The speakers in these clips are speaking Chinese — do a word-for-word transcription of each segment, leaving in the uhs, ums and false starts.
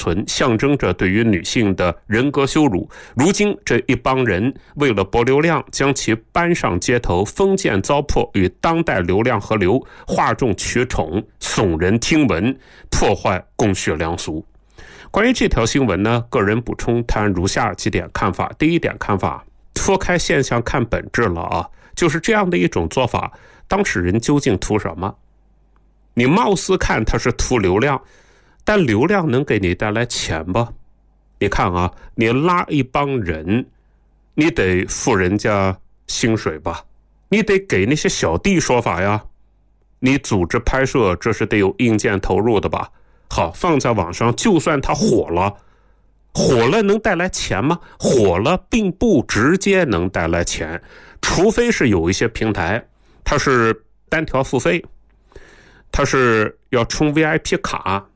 存，象征着对于女性的人格羞辱。如今这一帮人为了博流量，将其搬上街头，封建糟粕与当代流量河流，哗众取宠，耸人听闻，破坏公序良俗。关于这条新闻呢，个人补充谈如下几点看法。第一点看法，脱开现象看本质了啊，就是这样的一种做法，当事人究竟图什么？你貌似看他是图流量，但流量能给你带来钱吗？你看啊，你拉一帮人，你得付人家薪水吧，你得给那些小弟说法呀，你组织拍摄，这是得有硬件投入的吧。好，放在网上，就算它火了，火了能带来钱吗？火了并不直接能带来钱，除非是有一些平台，它是单条付费，它是要充 V I P 卡，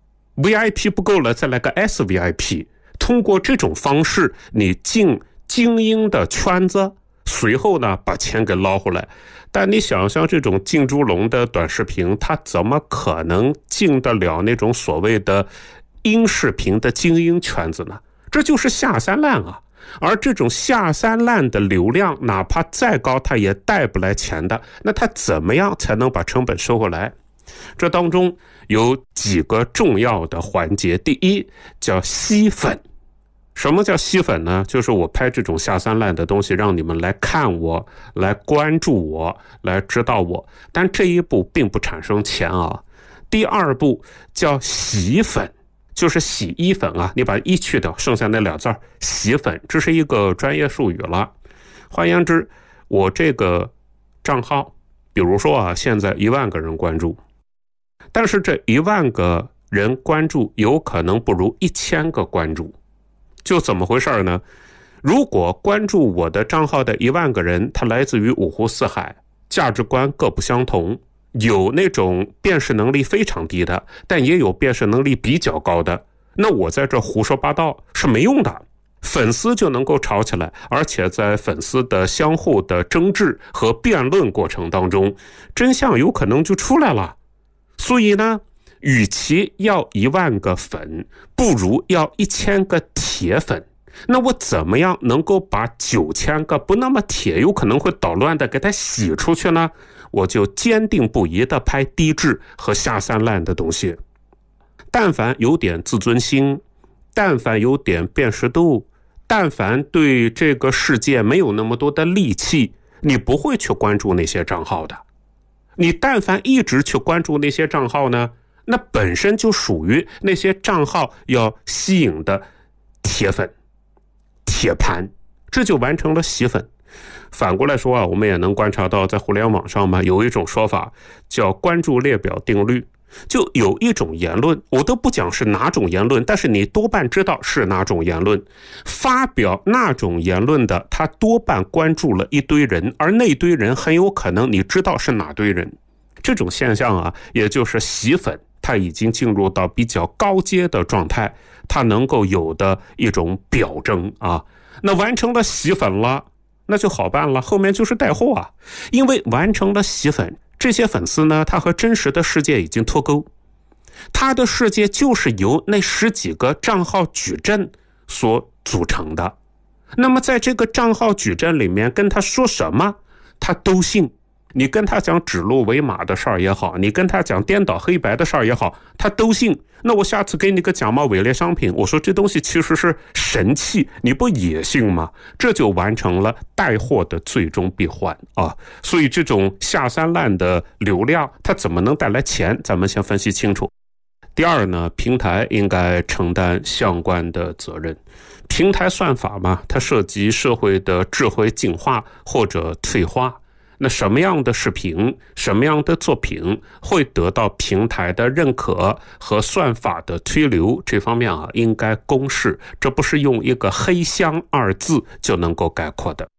V I P 不够了再来个 S V I P， 通过这种方式你进精英的圈子，随后呢把钱给捞回来。但你想象这种进猪笼的短视频，它怎么可能进得了那种所谓的音视频的精英圈子呢？这就是下三滥啊！而这种下三滥的流量，哪怕再高，它也带不来钱的。那它怎么样才能把成本收回来？这当中有几个重要的环节。第一，叫吸粉。什么叫吸粉呢？就是我拍这种下三滥的东西，让你们来看我，来关注我，来知道我。但这一步并不产生钱啊。第二步叫洗粉，就是洗衣粉啊，你把衣去掉，剩下那俩字儿洗粉，这是一个专业术语了。换言之，我这个账号，比如说啊，现在一万个人关注，但是这一万个人关注有可能不如一千个关注。就怎么回事呢？如果关注我的账号的一万个人，他来自于五湖四海，价值观各不相同，有那种辨识能力非常低的，但也有辨识能力比较高的，那我在这胡说八道是没用的，粉丝就能够吵起来，而且在粉丝的相互的争执和辩论过程当中，真相有可能就出来了。所以呢，与其要一万个粉，不如要一千个铁粉。那我怎么样能够把九千个不那么铁，有可能会捣乱的给它洗出去呢？我就坚定不移的拍低质和下三滥的东西。但凡有点自尊心，但凡有点辨识度，但凡对这个世界没有那么多的戾气，你不会去关注那些账号的。你但凡一直去关注那些账号呢，那本身就属于那些账号要吸引的铁粉、铁盘，这就完成了洗粉。反过来说啊，我们也能观察到，在互联网上嘛，有一种说法叫关注列表定律。就有一种言论，我都不讲是哪种言论，但是你多半知道是哪种言论。发表那种言论的，他多半关注了一堆人，而那堆人很有可能你知道是哪堆人。这种现象啊，也就是洗粉，它已经进入到比较高阶的状态，它能够有的一种表征啊。那完成了洗粉了，那就好办了，后面就是带货啊。因为完成了洗粉，这些粉丝呢，他和真实的世界已经脱钩，他的世界就是由那十几个账号矩阵所组成的。那么在这个账号矩阵里面，跟他说什么他都信。你跟他讲指鹿为马的事儿也好，你跟他讲颠倒黑白的事儿也好，他都信。那我下次给你个假冒伪劣商品，我说这东西其实是神器，你不也信吗？这就完成了带货的最终闭环啊！所以这种下三滥的流量，它怎么能带来钱？咱们先分析清楚。第二呢，平台应该承担相关的责任。平台算法嘛，它涉及社会的智慧进化或者退化。那什么样的视频，什么样的作品会得到平台的认可和算法的推流，这方面啊，应该公示，这不是用一个黑箱二字就能够概括的。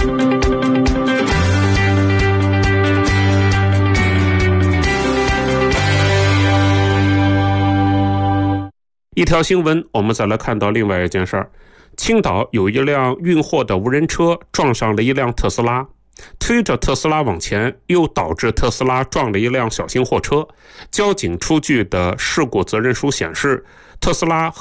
一条新闻，我们再来看到另外一件事儿。青岛有一辆运货的无人车撞上了一辆特斯拉，推着特斯拉往前，又导致特斯拉撞了一辆小型货车。交警出具的事故责任书显示，特斯拉